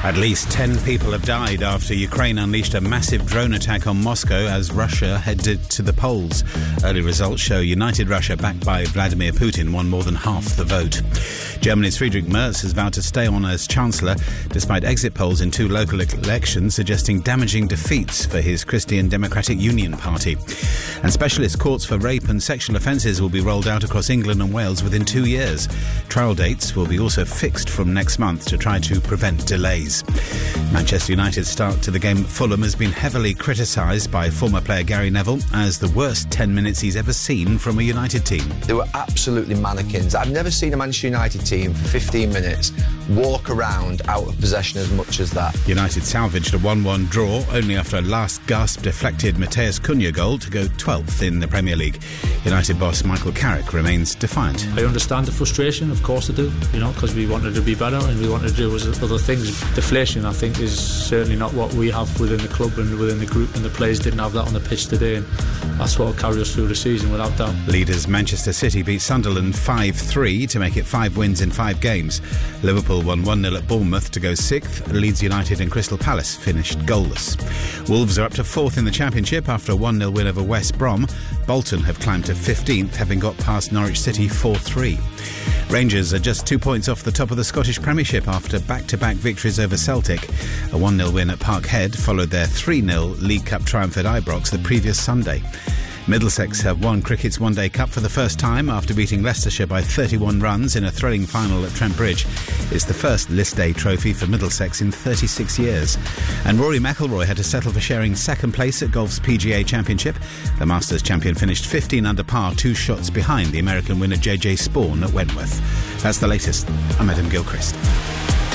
At least 10 people have died after Ukraine unleashed a massive drone attack on Moscow as Russia headed to the polls. Early results show United Russia, backed by Vladimir Putin, won more than half the vote. Germany's Friedrich Merz has vowed to stay on as Chancellor, despite exit polls in 2 local elections suggesting damaging defeats for his Christian Democratic Union party. And specialist courts for rape and sexual offences will be rolled out across England and Wales within 2 years. Trial dates will be also fixed from next month to try to prevent delays. Manchester United's start to the game at Fulham has been heavily criticised by former player Gary Neville as the worst 10 minutes he's ever seen from a United team. They were absolutely mannequins. I've never seen a Manchester United team for 15 minutes walk around out of possession as much as that. United salvaged a 1-1 draw only after a last-gasp deflected Mateus Cunha goal to go 12th in the Premier League. United boss Michael Carrick remains defiant. I understand the frustration, of course I do, because we wanted to be better and we wanted to do other things. Deflation, I think, is certainly not what we have within the club and within the group, and the players didn't have that on the pitch today, and that's what will carry us through the season without doubt. Leaders Manchester City beat Sunderland 5-3 to make it 5 wins in 5 games. Liverpool won 1-0 at Bournemouth to go 6th. Leeds United and Crystal Palace finished goalless. Wolves are up to 4th in the Championship after a 1-0 win over West Brom. Bolton have climbed to 15th, having got past Norwich City 4-3. Rangers are just 2 points off the top of the Scottish Premiership after back-to-back victories over Celtic. A 1-0 win at Parkhead followed their 3-0 League Cup triumph at Ibrox the previous Sunday. Middlesex have won cricket's One-Day Cup for the first time after beating Leicestershire by 31 runs in a thrilling final at Trent Bridge. It's the first List Day trophy for Middlesex in 36 years. And Rory McIlroy had to settle for sharing second place at golf's PGA Championship. The Masters champion finished 15 under par, 2 shots behind the American winner JJ Spawn at Wentworth. That's the latest. I'm Adam Gilchrist.